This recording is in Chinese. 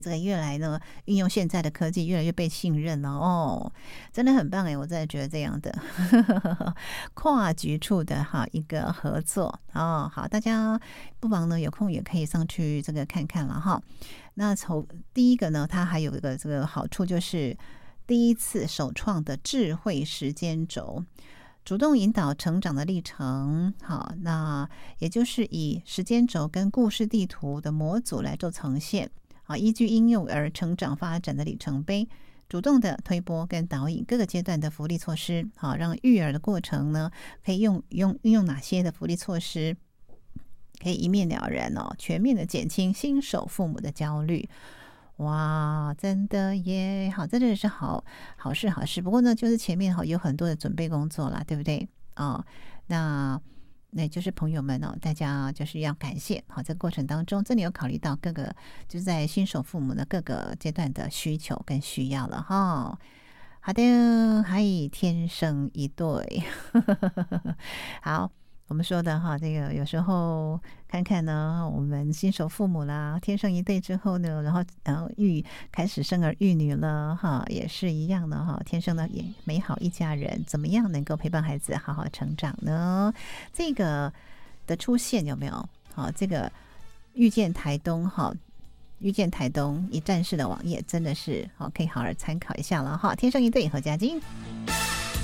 这个越来呢，运用现在的科技越来越被信任了哦，真的很棒哎，我真的觉得这样的跨局处的哈一个合作哦，好，大家不妨呢有空也可以上去这个看看了哈。那从第一个呢，它还有一个这个好处就是第一次首创的智慧时间轴。主动引导成长的历程，好，那也就是以时间轴跟故事地图的模组来做呈现，好，依据婴幼儿成长发展的里程碑，主动的推播跟导引各个阶段的福利措施，好，让育儿的过程呢，可以运用哪些的福利措施，可以一面了然哦，全面的减轻新手父母的焦虑。哇，真的耶！好，这真的是好事好事。不过呢，就是前面有很多的准备工作啦，对不对？哦，那就是朋友们哦，大家就是要感谢好，这个过程当中真的有考虑到各个就是在新手父母的各个阶段的需求跟需要了哈。好的，还天生一对，好。我们说的哈，这个有时候看看呢，我们新手父母啦，天生一对之后呢，然后开始生儿育女了哈，也是一样的哈，天生的也美好一家人，怎么样能够陪伴孩子好好成长呢？这个的出现有没有？好，这个遇见台东哈。遇见台东一站式的网页真的是好，可以好好参考一下了哈。天生一对何家金。